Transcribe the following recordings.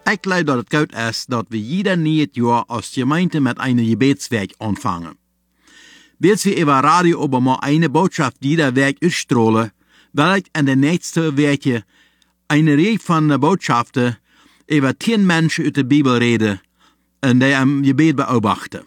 Ich glaube, dass es gut ist, dass wir jeder neues Jahr als Gemeinde mit einem Gebetswerk anfangen. Willst wir über Radio aber mal eine Botschaft jeder Werk ausstrahlen, will ich in den nächsten Werken eine Reihe von Botschaften über 10 Menschen aus der Bibel reden und die am Gebet beobachten.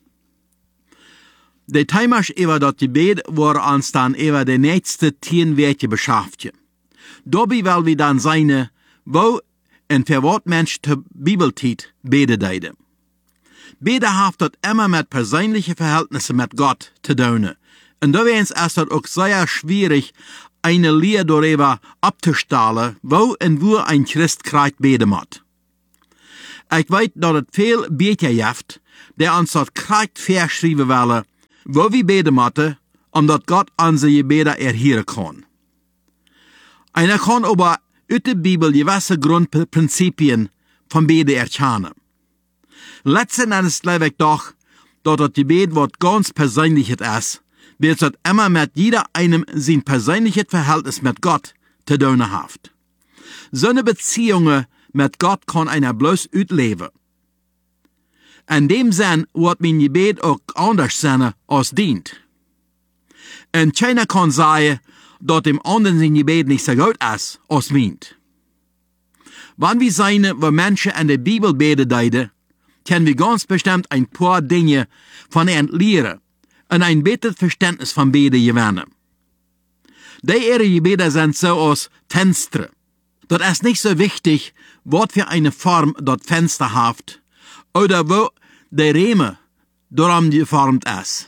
Die Thema über das Gebet war uns dann über die nächsten 10 Werke beschäftigt. Dabei will wir dann seine, wo und für was Mensch zur Bibelzeit beten deiden. Beten hat das immer mit persönlichen Verhältnissen mit Gott zu tun. Und da ist es auch sehr schwierig, eine Lehre darüber abzustellen, wo und wo ein Christ Christ beten muss. Ich weiß, dass es viel Beter gibt, die uns das Christ verschreiben wollen, wo wir beten müssen, damit Gott unsere Gebete erhören kann. Einer kann aber aus der Bibel gewisse Grundprinzipien vom Beten erkennen. Letzten Endes glaube ich doch, dass das Gebet was ganz Persönliches ist, weil es immer mit jeder einem sein persönliches Verhältnis mit Gott zu tun hat. So eine Beziehung mit Gott kann einer bloß ausleben. In dem Sinn wird mein Gebet auch anders sein als dient. Und keiner kann sagen, dass dem anderen sein Gebet nicht so gut ist als meint. Wenn wir sehen, wo Menschen in der Bibel beten deiden, können wir ganz bestimmt ein paar Dinge von ihnen lernen und ein besseres Verständnis von Beten gewinnen. Die ihre Gebete sind so als Fenster. Das ist nicht so wichtig, was für eine Form das Fenster hat oder wo der Rahmen darum geformt ist.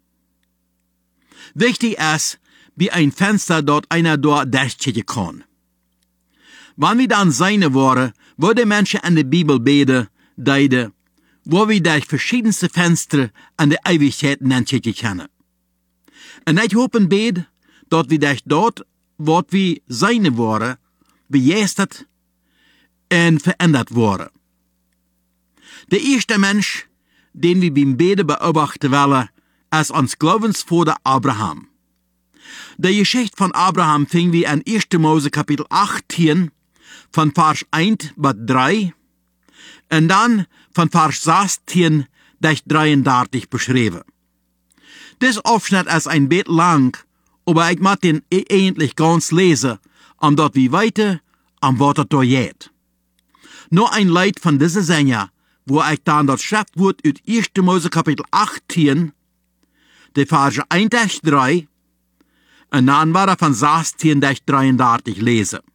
Wichtig ist, wie ein Fenster dort einer durchschicken kann. Wenn wir dann sehen wollen, wo die Menschen in der Bibel beten, deiden, wo wir durch verschiedenste Fenster an der Ewigkeit hinschicken können. Und ich hoffe und bete, dass wir durch dort, was wir sehen wollen, begeistert und verändert worden. Der erste Mensch, den wir beim Beten beobachten wollen, ist uns Glaubensvater Abraham. Die Geschichte von Abraham fing wir in 1. Mose Kapitel 18 von Vers 1 bis 3 und dann von Vers 16 bis 33 beschrieben. Das Abschnitt ist ein bisschen lang, aber ich mag den eigentlich ganz lesen, omdat wir weiter am Wort durchgeht. Nur ein Lied von dieser Sänger, wo ich dann das Schriftwort aus 1. Mose Kapitel 18, die Verse 1 bis 3, und dann war er von 16 bis 33 lesen.